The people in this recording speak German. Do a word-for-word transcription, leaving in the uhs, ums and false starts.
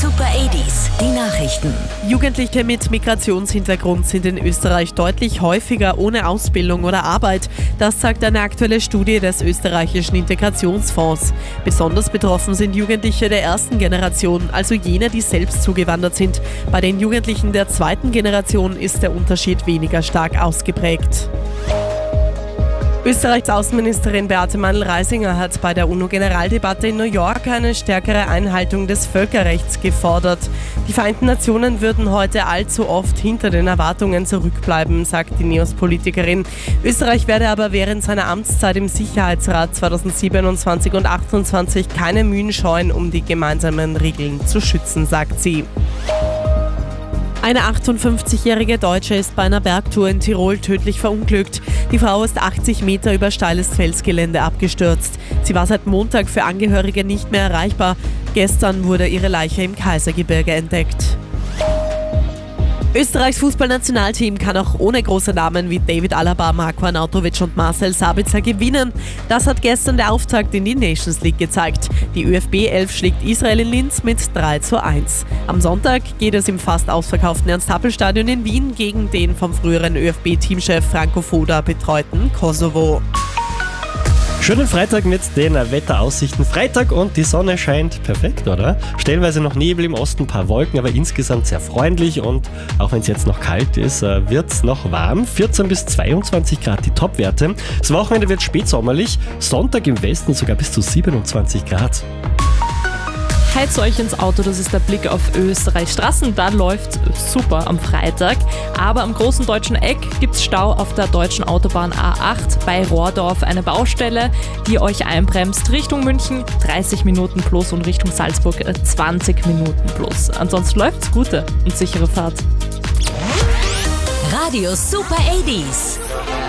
Super achtziger, die Nachrichten. Jugendliche mit Migrationshintergrund sind in Österreich deutlich häufiger ohne Ausbildung oder Arbeit. Das sagt eine aktuelle Studie des österreichischen Integrationsfonds. Besonders betroffen sind Jugendliche der ersten Generation, also jene, die selbst zugewandert sind. Bei den Jugendlichen der zweiten Generation ist der Unterschied weniger stark ausgeprägt. Österreichs Außenministerin Beate Mandl-Reisinger hat bei der UNO-Generaldebatte in New York eine stärkere Einhaltung des Völkerrechts gefordert. Die Vereinten Nationen würden heute allzu oft hinter den Erwartungen zurückbleiben, sagt die Neos-Politikerin. Österreich werde aber während seiner Amtszeit im Sicherheitsrat zweitausendsiebenundzwanzig und achtundzwanzig keine Mühen scheuen, um die gemeinsamen Regeln zu schützen, sagt sie. Eine achtundfünfzigjährige Deutsche ist bei einer Bergtour in Tirol tödlich verunglückt. Die Frau ist achtzig Meter über steiles Felsgelände abgestürzt. Sie war seit Montag für Angehörige nicht mehr erreichbar. Gestern wurde ihre Leiche im Kaisergebirge entdeckt. Österreichs Fußballnationalteam kann auch ohne große Namen wie David Alaba, Marko Arnautovic und Marcel Sabitzer gewinnen. Das hat gestern der Auftakt in die Nations League gezeigt. Die ÖFB elf schlägt Israel in Linz mit drei zu eins. Am Sonntag geht es im fast ausverkauften Ernst-Happel-Stadion in Wien gegen den vom früheren ÖFB-Teamchef Franco Foda betreuten Kosovo. Schönen Freitag mit den Wetteraussichten. Freitag und die Sonne scheint perfekt, oder? Stellenweise noch Nebel im Osten, ein paar Wolken, aber insgesamt sehr freundlich und auch wenn es jetzt noch kalt ist, wird es noch warm. vierzehn bis zweiundzwanzig Grad die Topwerte. Das Wochenende wird spätsommerlich, Sonntag im Westen sogar bis zu siebenundzwanzig Grad. Heizt euch ins Auto, das ist der Blick auf Österreichs Straßen. Da läuft super am Freitag. Aber am großen deutschen Eck gibt es Stau auf der deutschen Autobahn A acht bei Rohrdorf, eine Baustelle, die euch einbremst. Richtung München dreißig Minuten plus und Richtung Salzburg zwanzig Minuten plus. Ansonsten läuft's, gute und sichere Fahrt. Radio Super achtziger.